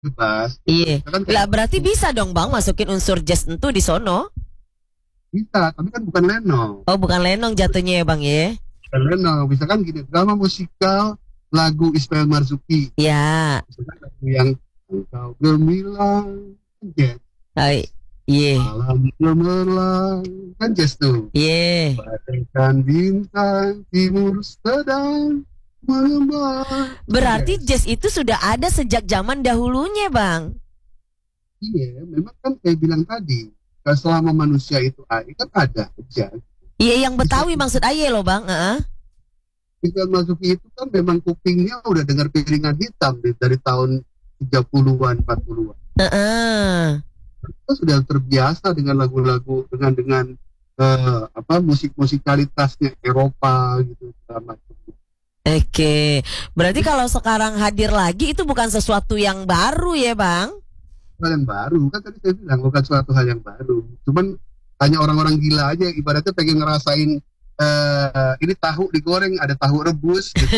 bebas. Iya. Kan Lah kayak berarti bisa dong Bang masukin unsur jazz tentu di sono. bisa, tapi kan bukan lenong. Oh bukan lenong jatuhnya ya Bang ya. Bukan lenong, misalkan gini, drama musikal lagu Ismail Marzuki, Ya. misalkan lagu yang engkau gemilang, kan jazz. Hai. Iya. Malam gemerlang, kan jazz tuh. Iya. Bagaikan bintang timur sedang mengembang. Berarti Jazz. jazz itu sudah ada sejak zaman dahulunya Bang. Iya, memang kan kayak bilang tadi, selama manusia itu ada, kan ada jazz. Iya yang Bisa Betawi maksud Aye loh Bang. Heeh. Ismail Marzuki itu kan memang kupingnya udah dengar piringan hitam dari tahun 30-an, 40-an. Heeh. Kita sudah terbiasa dengan lagu-lagu dengan musik musikalitasnya Eropa gitu segala macam. Oke. Berarti kalau sekarang hadir lagi itu bukan sesuatu yang baru ya Bang? Hal yang baru kan tadi saya bilang bukan suatu hal yang baru. Cuman hanya orang-orang gila aja ibaratnya pengen ngerasain ini tahu digoreng ada tahu rebus gitu.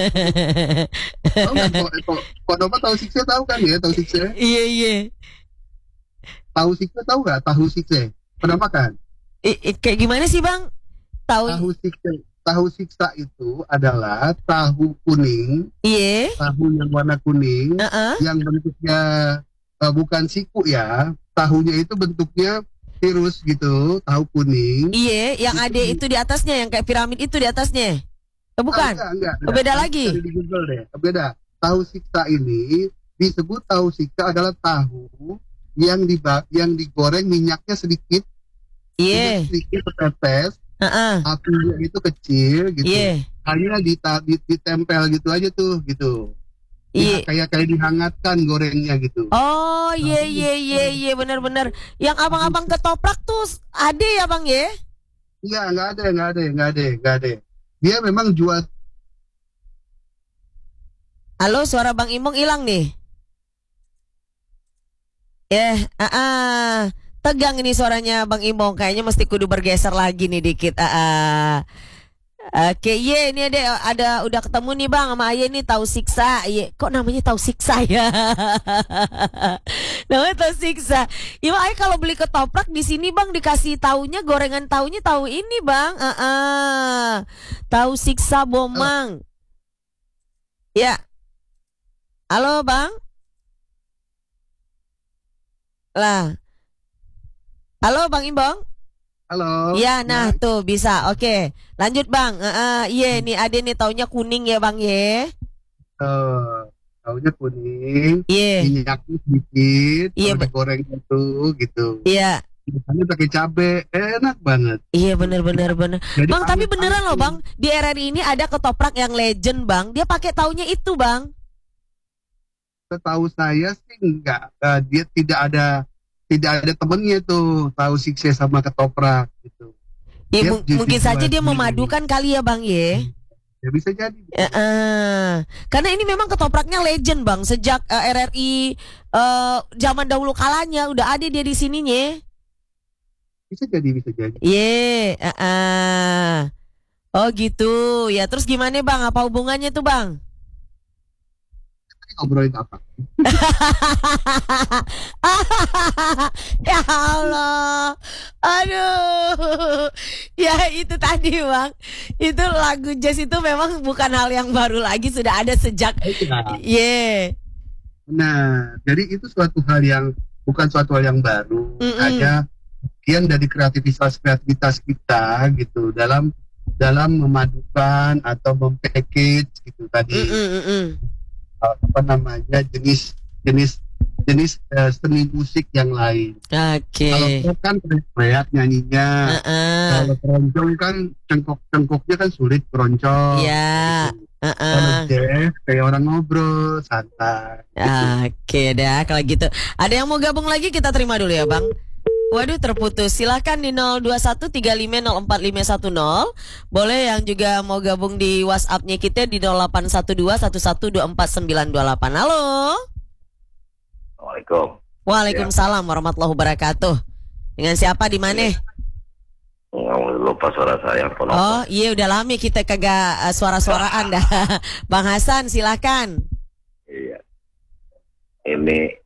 Tahu nggak kok Nova tahu sikse tahu kan ya tahu sikse? Iya iya. Tahu sikse tahu nggak tahu sikse? Pernah makan? Kayak gimana sih Bang? Tahu? Tahu siksa itu adalah tahu kuning, Iya. tahu yang warna kuning, yang bentuknya bukan siku ya, tahunya itu bentuknya virus gitu, tahu kuning. Iya, yang ada itu di atasnya, yang kayak piramid itu di atasnya. Bukan? Enggak. Beda lagi. Di Google deh. Beda. Tahu siksa ini disebut tahu siksa adalah tahu yang digoreng minyaknya sedikit. Iya. Sedikit tetes. Apinya itu kecil gitu. Iya. Hanya ditempel gitu aja tuh gitu. Iya. Kayak dihangatkan gorengnya gitu. Oh iya benar-benar. Yang abang-abang ketoprak tuh ada ya Bang ya? Iya nggak ada. Dia memang jual. Halo, suara Bang Imong hilang nih. Tegang ini suaranya Bang Imong. Kayaknya mesti kudu bergeser lagi nih dikit. Oke, ini ada udah ketemu nih Bang sama Aye nih tahu siksa. Kok namanya tahu siksa ya? Namanya tahu siksa. Ya Aye kalau beli ketoprak di sini Bang dikasih taunya gorengan taunya tahu ini Bang. Tahu siksa Bomang. Ya. Halo Bang. Lah. Halo Bang Imbong. Halo. Ya, nah tuh bisa. Oke. Lanjut Bang. Iya nih ada nih taunya kuning ya Bang ya. Taunya kuning. Iya. Minyaknya sedikit. Iya. Digoreng gitu. Iya. Biasanya pakai cabe, enak banget. Iya bener. Jadi Bang tapi beneran loh Bang. Di RRI ini ada ketoprak yang legend Bang. Dia pakai taunya itu Bang. Setahu saya sih enggak. Dia tidak ada temennya tuh tahu sikse sama ketoprak gitu. Ya, mungkin saja dia memadukan kali ya Bang ya. Ya bisa jadi. Karena ini memang ketopraknya legend Bang. Sejak RRI zaman dahulu kalanya udah ada dia di sininya. Bisa jadi. Iya. Oh gitu. Ya terus gimana Bang? Apa hubungannya tuh Bang? Ngobrolin apa? Ya Allah. Aduh. Ya itu tadi Bang. Itu lagu jazz itu memang bukan hal yang baru lagi. Sudah ada sejak Iya. Nah jadi itu suatu hal yang bukan suatu hal yang baru. Hanya bagian dari kreativitas kita gitu dalam memadukan atau mempackage gitu tadi. Jenis seni musik yang lain. Oke. Kalau pop kan teriak nyanyinya. Kalau keroncong kan cengkoknya kan sulit keroncong. Iya. Gitu. Kalau jazz kayak orang ngobrol santai. Oke dah kalau gitu. Ada yang mau gabung lagi kita terima dulu ya Bang. Waduh terputus. Silahkan di 0213504510. Boleh yang juga mau gabung di WhatsApp-nya kita di 081211249928. Halo. Assalamualaikum. Waalaikumsalam warahmatullahi wabarakatuh. Dengan siapa di mana? Lupa suara saya. Oh iya udah lama kita kagak suara-suaraan dah. Bang Hasan silahkan. Iya. ini